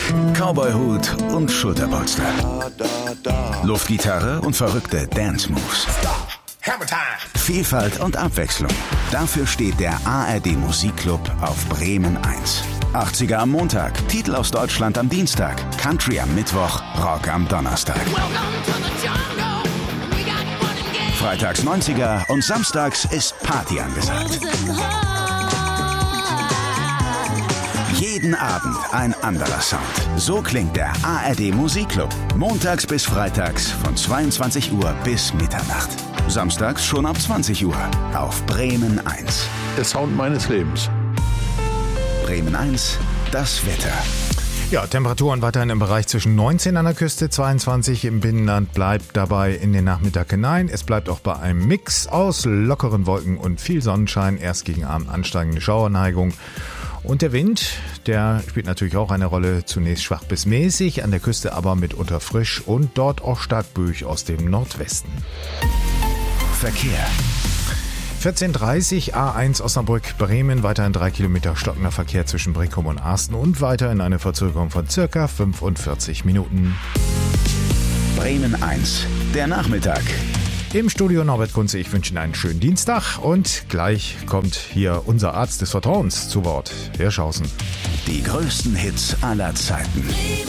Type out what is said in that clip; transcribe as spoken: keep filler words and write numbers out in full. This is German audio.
Cowboyhut und Schulterpolster. Luftgitarre und verrückte Dance-Moves. Vielfalt und Abwechslung. Dafür steht der A R D Musikclub auf Bremen eins. achtziger am Montag, Titel aus Deutschland am Dienstag, Country am Mittwoch, Rock am Donnerstag. Freitags neunziger und samstags ist Party angesagt. Jeden Abend ein anderer Sound. So klingt der A R D Musikclub. Montags bis freitags von zweiundzwanzig Uhr bis Mitternacht. Samstags schon ab zwanzig Uhr auf Bremen eins. Der Sound meines Lebens. Bremen eins, das Wetter. Ja, Temperaturen weiterhin im Bereich zwischen neunzehn an der Küste, zweiundzwanzig im Binnenland, bleibt dabei in den Nachmittag hinein. Es bleibt auch bei einem Mix aus lockeren Wolken und viel Sonnenschein, erst gegen Abend ansteigende Schauerneigung. Und der Wind, der spielt natürlich auch eine Rolle, zunächst schwach bis mäßig, an der Küste aber mitunter frisch und dort auch stark böig aus dem Nordwesten. Verkehr. vierzehn Uhr dreißig A eins Osnabrück-Bremen, weiterhin drei Kilometer stockender Verkehr zwischen Brinkum und Arsten und weiterhin eine Verzögerung von circa fünfundvierzig Minuten. Bremen eins, der Nachmittag. Im Studio Norbert Kunze, ich wünsche Ihnen einen schönen Dienstag und gleich kommt hier unser Arzt des Vertrauens zu Wort, Herr Schausen. Die größten Hits aller Zeiten.